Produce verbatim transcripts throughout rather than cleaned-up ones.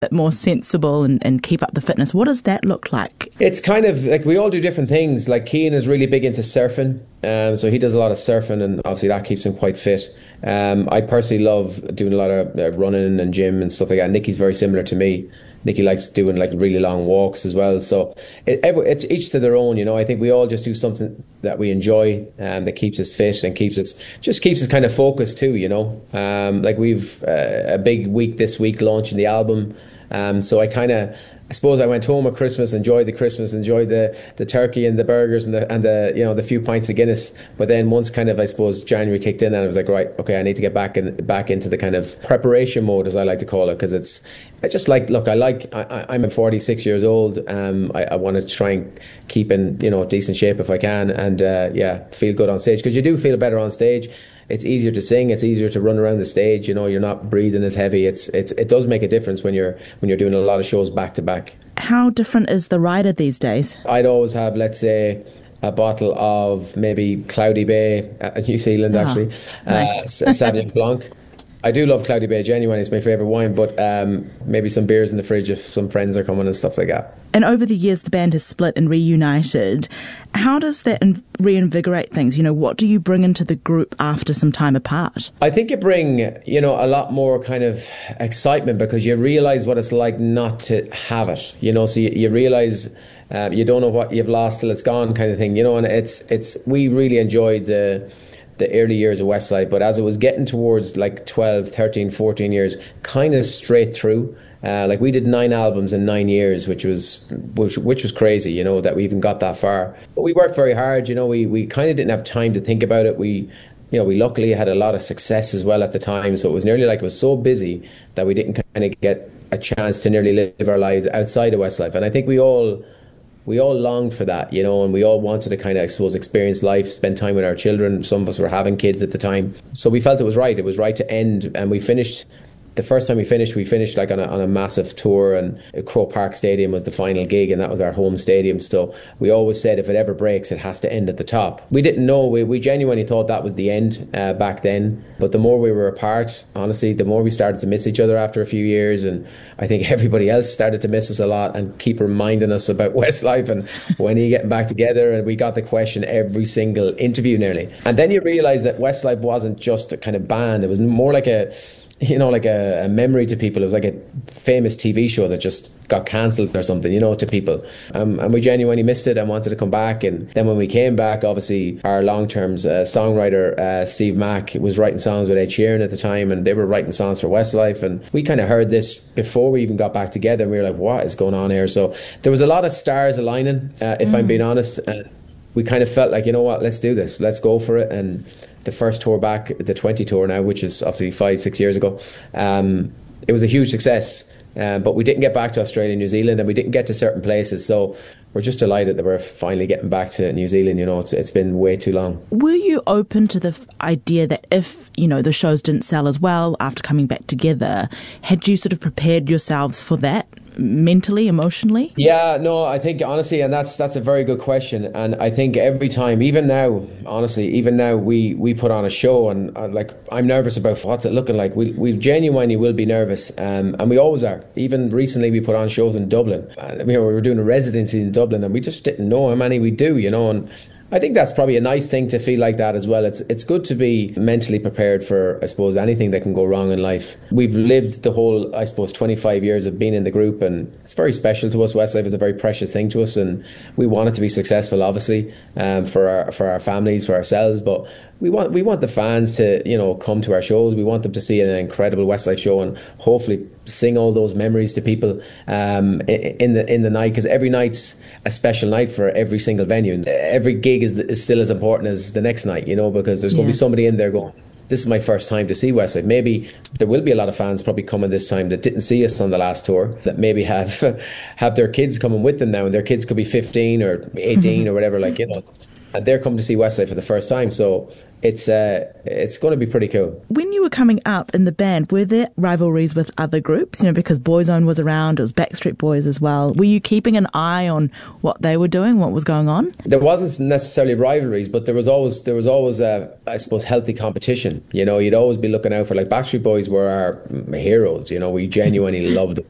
bit more sensible and, and keep up the fitness. What does that look like? It's kind of like we all do different things. Like Cian is really big into surfing, um, so he does a lot of surfing, and obviously that keeps him quite fit. Um, I personally love doing a lot of uh, running and gym and stuff like that. Nikki's very similar to me. Nikki likes doing like really long walks as well. So it, it's each to their own, you know. I think we all just do something that we enjoy, um, that keeps us fit and keeps us just keeps us kind of focused too, you know. Um, like we've uh, a big week this week launching the album. Um, so I kind of, I suppose I went home at Christmas, enjoyed the Christmas, enjoyed the, the turkey and the burgers and the and the you know the few pints of Guinness. But then once kind of I suppose January kicked in, and I was like, right, okay, I need to get back in back into the kind of preparation mode, as I like to call it, because it's I just like look, I like I, I'm forty-six years old. Um, I, I want to try and keep in you know decent shape if I can, and uh, yeah, feel good on stage, because you do feel better on stage. It's easier to sing. It's easier to run around the stage. You know, you're not breathing as heavy. It's it's it does make a difference when you're when you're doing a lot of shows back to back. How different is the rider these days? I'd always have, let's say, a bottle of maybe Cloudy Bay, uh, New Zealand, oh, actually, nice. uh, Sauvignon Blanc. I do love Cloudy Bay, genuinely, it's my favourite wine, but um, maybe some beers in the fridge if some friends are coming and stuff like that. And over the years, the band has split and reunited. How does that in- reinvigorate things? You know, what do you bring into the group after some time apart? I think you bring, you know, a lot more kind of excitement, because you realise what it's like not to have it, you know, so you, you realise uh, you don't know what you've lost till it's gone kind of thing, you know, and it's, it's we really enjoyed the... the early years of Westside, but as it was getting towards like twelve, thirteen, fourteen years, kind of straight through, uh, like we did nine albums in nine years, which was which, which was crazy, you know, that we even got that far. But we worked very hard, you know, we, we kind of didn't have time to think about it. We, you know, we luckily had a lot of success as well at the time, so it was nearly like it was so busy that we didn't kind of get a chance to nearly live our lives outside of Westlife. And I think we all... we all longed for that, you know, and we all wanted to kind of, I suppose, experience life, spend time with our children. Some of us were having kids at the time. So we felt it was right. It was right to end. And we finished, the first time we finished, we finished like on a, on a massive tour, and Croke Park Stadium was the final gig, and that was our home stadium. So we always said if it ever breaks, it has to end at the top. We didn't know, we, we genuinely thought that was the end uh, back then. But the more we were apart, honestly, the more we started to miss each other after a few years. And I think everybody else started to miss us a lot and keep reminding us about Westlife and when are you getting back together? And we got the question every single interview nearly. And then you realise that Westlife wasn't just a kind of band. It was more like a, you know, like a, a memory to people. It was like a famous T V show that just got cancelled or something, you know, to people. Um, and we genuinely missed it and wanted to come back. And then when we came back, obviously, our long-term uh, songwriter, uh, Steve Mack, was writing songs with Ed Sheeran at the time, and they were writing songs for Westlife. And we kind of heard this before we even got back together, and we were like, what is going on here? So there was a lot of stars aligning, uh, if mm. I'm being honest. And we kind of felt like, you know what, let's do this. Let's go for it. And the first tour back, the twenty tour now, which is obviously five, six years ago, um, it was a huge success. Uh, but we didn't get back to Australia and New Zealand, and we didn't get to certain places. So we're just delighted that we're finally getting back to New Zealand. You know, it's it's been way too long. Were you open to the f- idea that if, you know, the shows didn't sell as well after coming back together, had you sort of prepared yourselves for that? Mentally, emotionally? Yeah, no, I think honestly, and that's that's a very good question. And I think every time, even now, honestly, even now, we we put on a show, and uh, like I'm nervous about what's it looking like. We we genuinely will be nervous, um, and we always are. Even recently, we put on shows in Dublin. Uh, you know, we were doing a residency in Dublin, and we just didn't know how many we do, you know, and I think that's probably a nice thing to feel like that as well. It's it's good to be mentally prepared for, I suppose, anything that can go wrong in life. We've lived the whole, I suppose, twenty-five years of being in the group, and it's very special to us. Westlife is a very precious thing to us, and we want it to be successful, obviously, um, for our for our families, for ourselves, but we want we want the fans to, you know, come to our shows. We want them to see an incredible Westlife show and hopefully sing all those memories to people um, in the in the night, because every night's a special night for every single venue. Every gig is, is still as important as the next night, you know, because there's going to yeah. be somebody in there going, this is my first time to see Westlife. Maybe there will be a lot of fans probably coming this time that didn't see us on the last tour, that maybe have have their kids coming with them now, and their kids could be fifteen or eighteen or whatever, like, you know, and they're coming to see Westlife for the first time. So it's uh, it's going to be pretty cool. When you were coming up in the band, were there rivalries with other groups? You know, because Boyzone was around, it was Backstreet Boys as well. Were you keeping an eye on what they were doing, what was going on? There wasn't necessarily rivalries, but there was always there was always a, I suppose, healthy competition. You know, you'd always be looking out for, like, Backstreet Boys were our heroes. You know, we genuinely loved them.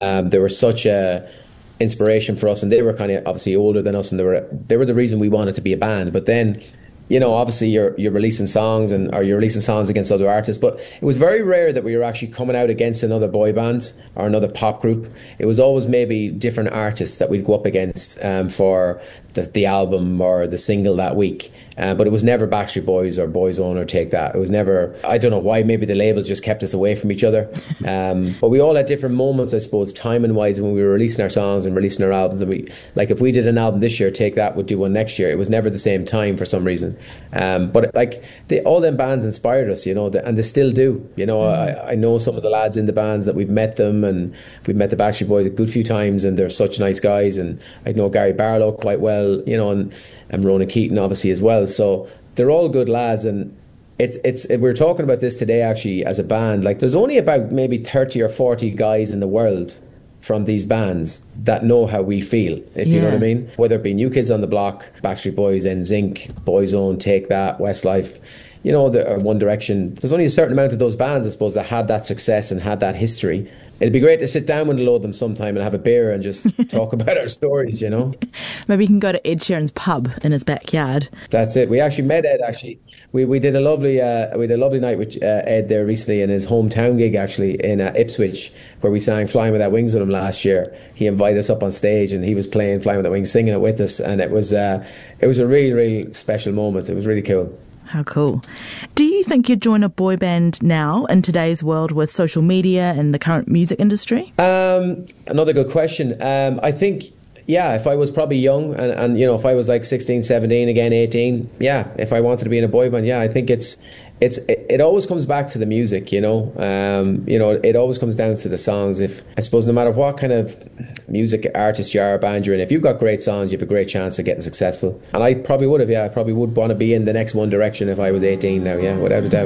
Um, they were such a inspiration for us, and they were kind of obviously older than us, and they were they were the reason we wanted to be a band. But then, you know, obviously you're you're releasing songs and or you're releasing songs against other artists, but it was very rare that we were actually coming out against another boy band or another pop group. It was always maybe different artists that we'd go up against um, for the, the album or the single that week. Uh, but it was never Backstreet Boys or Boyzone or Take That. It was never, I don't know why, maybe the labels just kept us away from each other. Um, but we all had different moments, I suppose, timing wise, when we were releasing our songs and releasing our albums. And we, like if we did an album this year, Take That would do one next year. It was never the same time for some reason. Um, but like they, all them bands inspired us, you know, and they still do. You know, mm-hmm. I, I know some of the lads in the bands that we've met them, and we've met the Backstreet Boys a good few times, and they're such nice guys. And I know Gary Barlow quite well, you know, and, and Ronan Keaton obviously as well. So they're all good lads, and it's it's we were talking about this today actually as a band. Like there's only about maybe thirty or forty guys in the world from these bands that know how we feel, if yeah. you know what I mean. Whether it be New Kids on the Block, Backstreet Boys, N Sync, Boyzone, Take That, Westlife, you know, the, or One Direction. There's only a certain amount of those bands, I suppose, that had that success and had that history. It'd be great to sit down with a load of them sometime and have a beer and just talk about our stories, you know. Maybe you can go to Ed Sheeran's pub in his backyard. That's it. We actually met Ed, actually. We we did a lovely uh, we did a lovely night with uh, Ed there recently in his hometown gig, actually, in uh, Ipswich, where we sang Flying Without Wings with him last year. He invited us up on stage and he was playing Flying Without Wings, singing it with us, and it was uh, it was a really, really special moment. It was really cool. How cool. Do you think you'd join a boy band now in today's world with social media and the current music industry? Um, another good question. Um, I think, yeah, if I was probably young and, and, you know, if I was like sixteen, seventeen, again, eighteen, yeah, if I wanted to be in a boy band, yeah, I think it's, it's, it, it always comes back to the music, you know, um, you know, it always comes down to the songs. If, I suppose, no matter what kind of music artist you are, band you're in, if you've got great songs, you have a great chance of getting successful. And I probably would have, yeah, I probably would want to be in the next One Direction if I was eighteen now, yeah, without a doubt.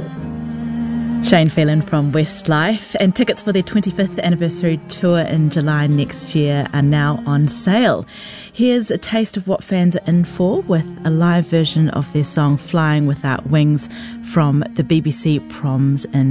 Shane Phelan from Westlife, and tickets for their twenty-fifth anniversary tour in July next year are now on sale. Here's a taste of what fans are in for with a live version of their song Flying Without Wings from the B B C Proms in